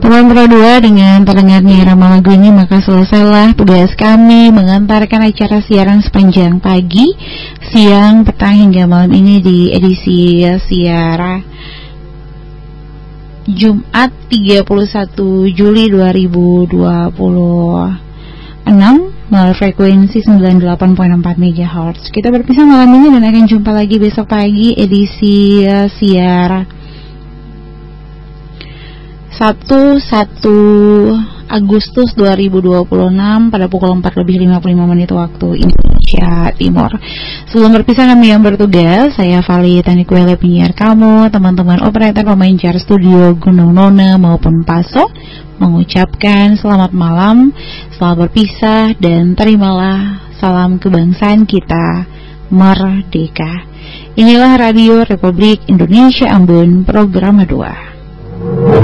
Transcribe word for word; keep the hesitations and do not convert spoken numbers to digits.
Teman Pro dua, dengan terdengarnya irama lagu ini maka selesailah tugas kami mengantarkan acara siaran sepanjang pagi, siang, petang hingga malam ini di edisi siaran Jumat tiga puluh satu Juli dua ribu dua puluh enam melalui frekuensi sembilan puluh delapan koma empat megahertz. Kita berpisah malam ini dan akan jumpa lagi besok pagi edisi siaran Sabtu satu Agustus dua ribu dua puluh enam pada pukul empat lebih lima puluh lima menit waktu Indonesia Timur. Sebelum berpisah kami yang bertugas, saya Vali Tanikuele penyiar kamu, teman-teman operator pemain jar studio Gunung Nona maupun Paso mengucapkan selamat malam, selamat berpisah dan terimalah salam kebangsaan kita merdeka. Inilah Radio Republik Indonesia Ambon, program dua.